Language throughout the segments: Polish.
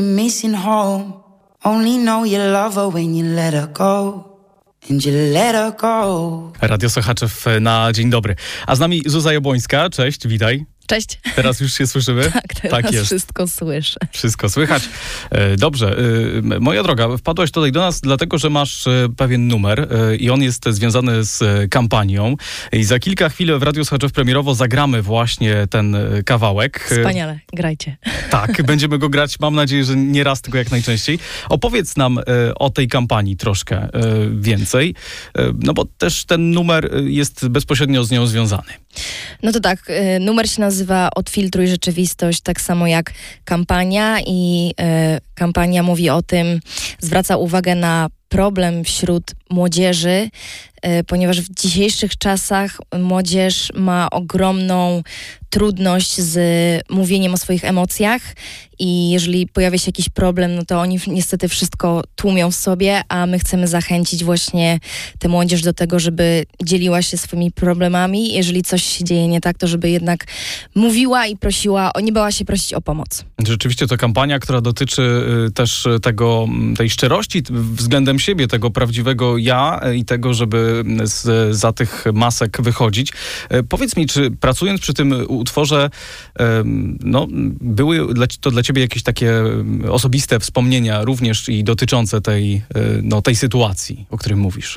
Missing home. Only know you love her when you let her go. And you let her go. Radio Sochaczew na dzień dobry. A z nami Zuza Jabłońska. Cześć, witaj. Cześć. Teraz już się słyszymy? Tak, teraz jest. wszystko słyszę. Wszystko słychać. Dobrze. Moja droga, wpadłaś tutaj do nas dlatego, że masz pewien numer i on jest związany z kampanią. I za kilka chwil w Radiu Sochaczew premierowo zagramy właśnie ten kawałek. Wspaniale, grajcie. Tak, będziemy go grać, mam nadzieję, że nie raz, tylko jak najczęściej. Opowiedz nam o tej kampanii troszkę więcej, no bo też ten numer jest bezpośrednio z nią związany. No to tak, numer się nazywa Odfiltruj rzeczywistość, tak samo jak kampania i kampania mówi o tym, zwraca uwagę na problem wśród młodzieży, ponieważ w dzisiejszych czasach młodzież ma ogromną trudność z mówieniem o swoich emocjach i jeżeli pojawia się jakiś problem, no to oni niestety wszystko tłumią w sobie, a my chcemy zachęcić właśnie tę młodzież do tego, żeby dzieliła się swoimi problemami. Jeżeli coś się dzieje nie tak, to żeby jednak mówiła i prosiła, nie bała się prosić o pomoc. Rzeczywiście to kampania, która dotyczy też tej szczerości względem siebie, tego prawdziwego ja i tego, żeby za tych masek wychodzić. Powiedz mi, czy pracując przy tym utworze, no, były to dla ciebie jakieś takie osobiste wspomnienia również i dotyczące tej sytuacji, o której mówisz?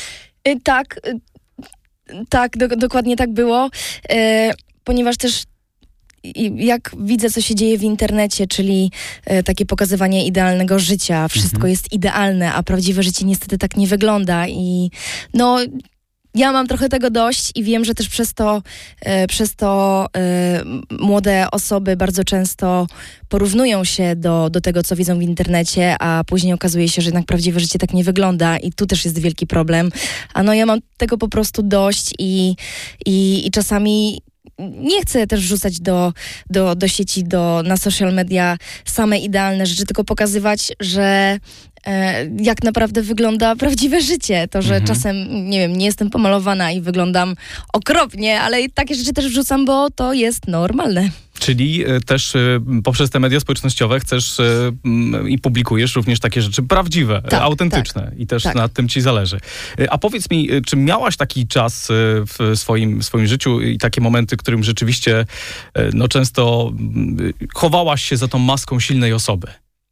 Tak, dokładnie tak było, ponieważ też jak widzę, co się dzieje w internecie, czyli takie pokazywanie idealnego życia, wszystko jest idealne, a prawdziwe życie niestety tak nie wygląda i no ja mam trochę tego dość i wiem, że też przez to młode osoby bardzo często porównują się do tego, co widzą w internecie, a później okazuje się, że jednak prawdziwe życie tak nie wygląda i tu też jest wielki problem. A no ja mam tego po prostu dość i czasami nie chcę też wrzucać do sieci, na social media same idealne rzeczy, tylko pokazywać, że jak naprawdę wygląda prawdziwe życie. To, że czasem, nie wiem, nie jestem pomalowana i wyglądam okropnie, ale takie rzeczy też wrzucam, bo to jest normalne. Czyli też poprzez te media społecznościowe chcesz i publikujesz również takie rzeczy prawdziwe, autentyczne. Tak, i też nad tym ci zależy. A powiedz mi, czy miałaś taki czas w swoim życiu i takie momenty, w którym rzeczywiście no, często chowałaś się za tą maską silnej osoby?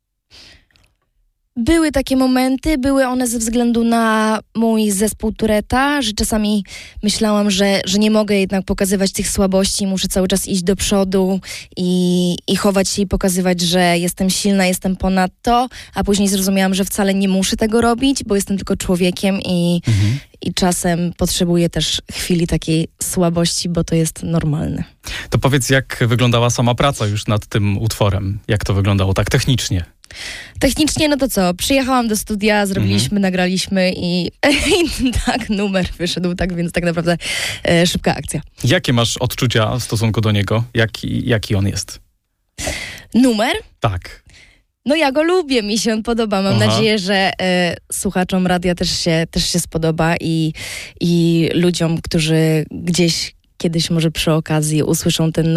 Były takie momenty, były one ze względu na mój zespół Tourett'a, że czasami myślałam, że nie mogę jednak pokazywać tych słabości, muszę cały czas iść do przodu i chować się i pokazywać, że jestem silna, jestem ponad to, a później zrozumiałam, że wcale nie muszę tego robić, bo jestem tylko człowiekiem i czasem potrzebuję też chwili takiej słabości, bo to jest normalne. To powiedz, jak wyglądała sama praca już nad tym utworem? Jak to wyglądało tak technicznie? Technicznie, no to co? Przyjechałam do studia, zrobiliśmy, nagraliśmy i tak, numer wyszedł, tak więc tak naprawdę szybka akcja. Jakie masz odczucia w stosunku do niego? Jaki on jest? Numer? Tak. No ja go lubię, mi się on podoba. Mam nadzieję, że słuchaczom radia też się spodoba i ludziom, którzy gdzieś kiedyś może przy okazji usłyszą ten